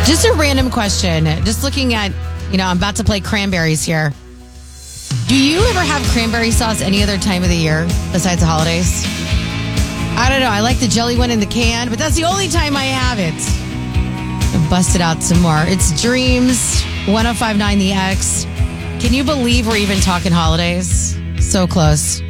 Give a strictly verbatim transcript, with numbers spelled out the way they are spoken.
Just a random question. Just looking at, you know, I'm about to play cranberries here. Do you ever have cranberry sauce any other time of the year besides the holidays? I don't know. I like the jelly one in the can, but that's the only time I have it. I'll bust it out some more. It's Dreams, one oh five point nine The X. Can you believe we're even talking holidays? So close.